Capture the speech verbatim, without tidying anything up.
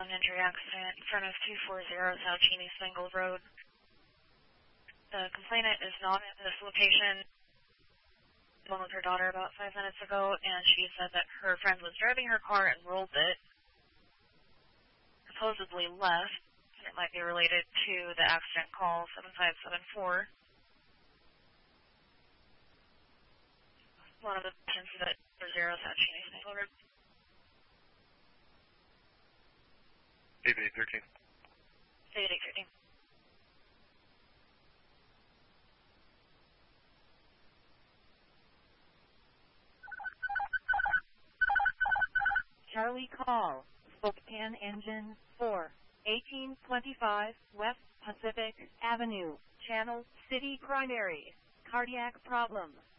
An injury accident in front of two forty South Cheney Spangle Road. The complainant is not at this location. I spoke with her daughter about five minutes ago, and she said that her friend was driving her car and rolled it, supposedly left, and it might be related to the accident call seven five seven four. One of the patients is at zero South Cheney Spangle Road. eight eight thirteen. eight eight thirteen. Charlie call, Spokane Engine four, eighteen twenty-five West Pacific Avenue, Channel City Primary, cardiac problem.